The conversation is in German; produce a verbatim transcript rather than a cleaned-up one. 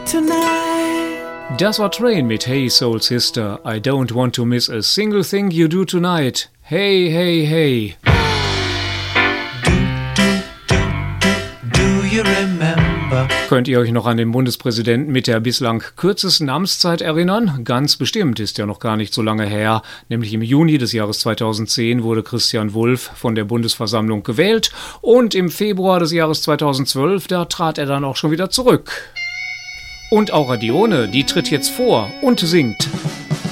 tonight. Das war Train mit Hey Soul Sister, I don't want to miss a single thing you do tonight. Hey, hey, hey. Do you remember? Könnt ihr euch noch an den Bundespräsidenten mit der bislang kürzesten Amtszeit erinnern? Ganz bestimmt, ist ja noch gar nicht so lange her. Nämlich im Juni des Jahres zweitausendzehn wurde Christian Wulff von der Bundesversammlung gewählt und im Februar des Jahres zweitausendzwölf, da trat er dann auch schon wieder zurück. Und auch Radione, die tritt jetzt vor und singt.